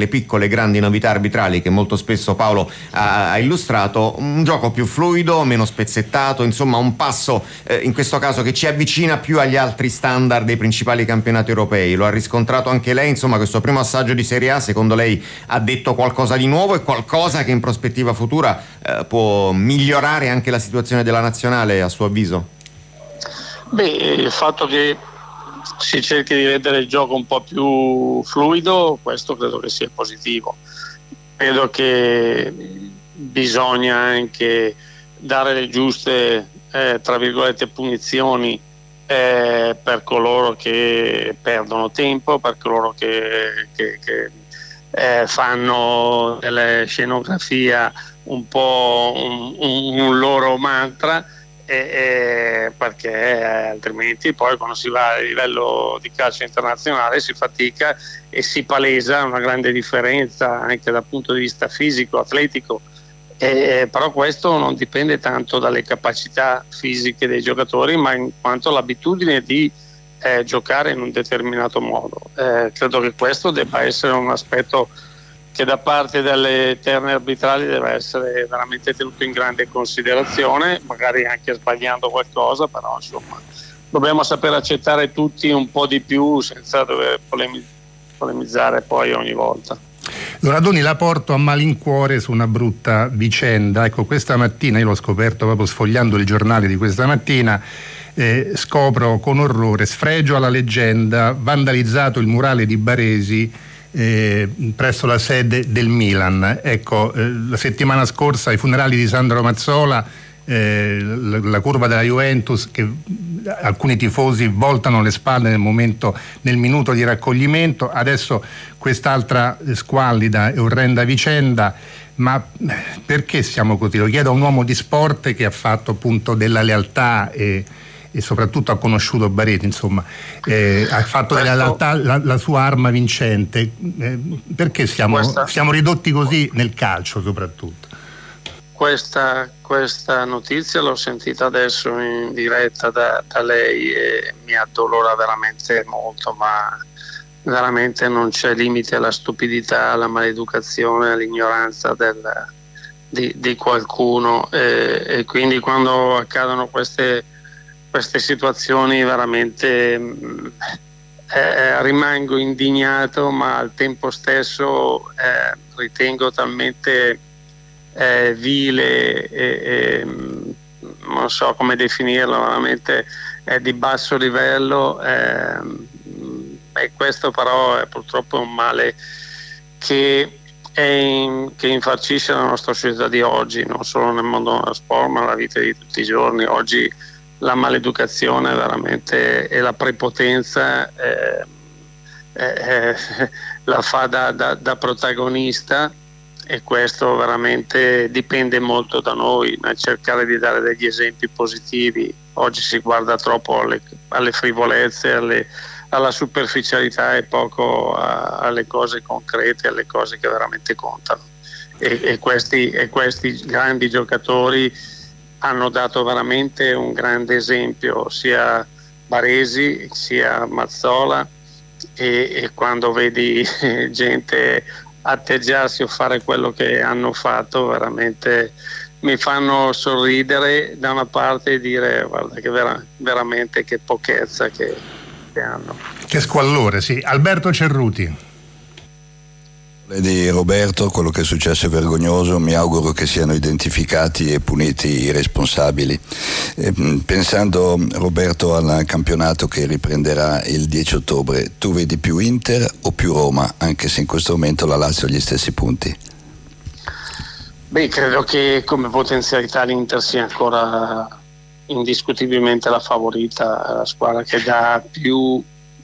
le piccole grandi novità arbitrali che molto spesso Paolo ha illustrato, un gioco più fluido, meno spezzettato, insomma un passo in questo caso che ci avvicina più agli altri standard dei principali campionati europei. Lo ha riscontrato anche lei, insomma questo primo assaggio di Serie A secondo lei ha detto qualcosa di nuovo e qualcosa che in prospettiva futura può migliorare anche la situazione della nazionale, a suo avviso? Il fatto che si cerchi di rendere il gioco un po' più fluido, questo credo che sia positivo. Credo che bisogna anche dare le giuste tra virgolette punizioni per coloro che perdono tempo, per coloro che fanno della scenografia un po' un loro mantra, perché altrimenti poi quando si va a livello di calcio internazionale si fatica e si palesa una grande differenza anche dal punto di vista fisico, atletico, però questo non dipende tanto dalle capacità fisiche dei giocatori, ma in quanto l'abitudine di giocare in un determinato modo. Credo che questo debba essere un aspetto che da parte delle terne arbitrali deve essere veramente tenuto in grande considerazione, magari anche sbagliando qualcosa, però insomma dobbiamo saper accettare tutti un po' di più senza dover polemizzare poi ogni volta. Donadoni, la porto a malincuore su una brutta vicenda. Ecco, questa mattina, io l'ho scoperto proprio sfogliando il giornale di questa mattina, scopro con orrore: sfregio alla leggenda, vandalizzato il murale di Baresi presso la sede del Milan. Ecco, la settimana scorsa ai funerali di Sandro Mazzola, la curva della Juventus, che alcuni tifosi voltano le spalle nel minuto di raccoglimento. Adesso quest'altra squallida e orrenda vicenda. Ma perché siamo così? Lo chiedo a un uomo di sport che ha fatto appunto della lealtà e soprattutto ha conosciuto Baresi, insomma, ha fatto della lealtà la sua arma vincente. Perché siamo ridotti così nel calcio soprattutto? Questa notizia l'ho sentita adesso in diretta da lei e mi addolora veramente molto, ma veramente non c'è limite alla stupidità, alla maleducazione, all'ignoranza di qualcuno, e quindi quando accadono queste situazioni veramente rimango indignato, ma al tempo stesso ritengo talmente vile e non so come definirlo, veramente di basso livello, e questo però è purtroppo un male che infarcisce la nostra società di oggi, non solo nel mondo dello sport ma nella vita di tutti i giorni. Oggi la maleducazione veramente e la prepotenza la fa da protagonista, e questo veramente dipende molto da noi nel cercare di dare degli esempi positivi. Oggi si guarda troppo alle frivolezze, alla superficialità e poco alle cose concrete, alle cose che veramente contano, e questi grandi giocatori hanno dato veramente un grande esempio, sia Baresi sia Mazzola, e quando vedi gente atteggiarsi o fare quello che hanno fatto veramente mi fanno sorridere da una parte e dire guarda che veramente che pochezza che hanno. Che squallore, sì. Alberto Cerruti. Di Roberto, quello che è successo è vergognoso, mi auguro che siano identificati e puniti i responsabili. Pensando, Roberto, al campionato che riprenderà il 10 ottobre, tu vedi più Inter o più Roma, anche se in questo momento la Lazio ha gli stessi punti? Credo che come potenzialità l'Inter sia ancora indiscutibilmente la favorita, la squadra che dà più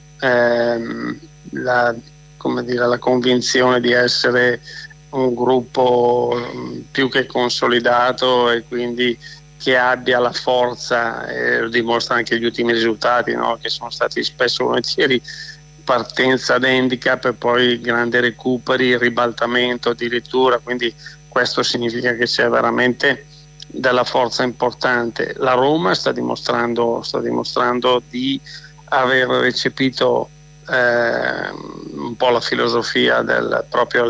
la convinzione di essere un gruppo più che consolidato e quindi che abbia la forza, lo dimostra anche gli ultimi risultati, no? Che sono stati spesso volentieri partenza da handicap e poi grandi recuperi, ribaltamento addirittura, quindi questo significa che c'è veramente della forza importante. La Roma sta dimostrando di aver recepito un po' la filosofia del proprio